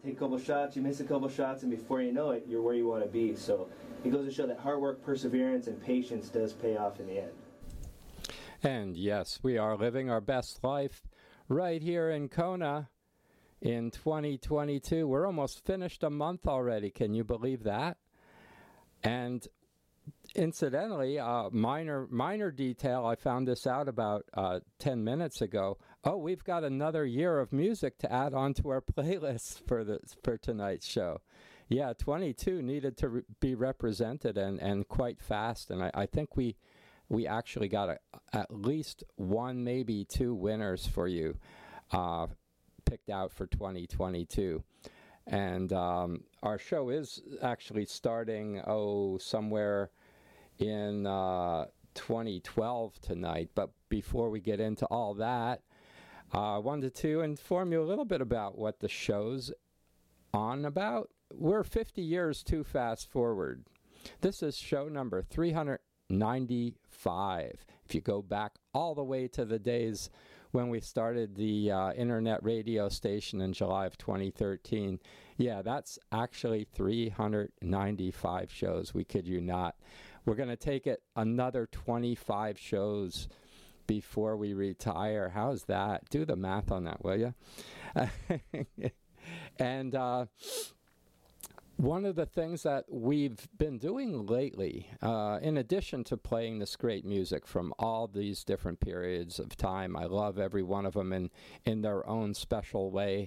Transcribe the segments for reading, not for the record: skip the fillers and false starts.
take a couple shots, you miss a couple shots, and before you know it, you're where you want to be. So it goes to show that hard work, perseverance, and patience does pay off in the end. And yes, we are living our best life right here in Kona in 2022. We're almost finished a month already. Can you believe that? And incidentally, minor detail, I found this out about 10 minutes ago. Oh, we've got another year of music to add onto our playlist for tonight's show. Yeah, 22 needed to be represented, and quite fast. And I think we actually got at least one, maybe two winners for you picked out for 2022. And our show is actually starting, somewhere in 2012 tonight. But before we get into all that, I wanted to inform you a little bit about what the show's on about. We're 50 years too fast forward. This is show number 395. If you go back all the way to the days when we started the internet radio station in July of 2013, yeah, that's actually 395 shows. We kid you not. We're going to take it another 25 shows before we retire. How's that? Do the math on that, will you? And one of the things that we've been doing lately, in addition to playing this great music from all these different periods of time, I love every one of them in their own special way,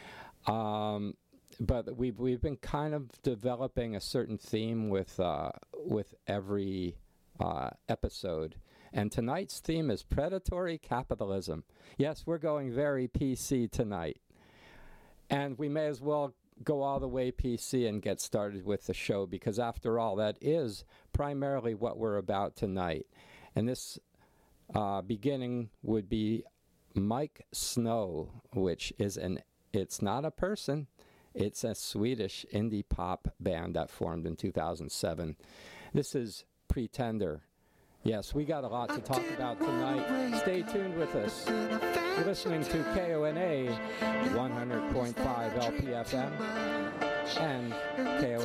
but we've been kind of developing a certain theme with every episode. And tonight's theme is predatory capitalism. Yes, we're going very PC tonight. And we may as well go all the way PC and get started with the show, because after all, that is primarily what we're about tonight. And this beginning would be Mike Snow, which is it's not a person, it's a Swedish indie pop band that formed in 2007. This is Pretender. Yes, we got a lot to talk about tonight. Stay tuned with us. You're listening to KONA 100.5 LPFM and KONA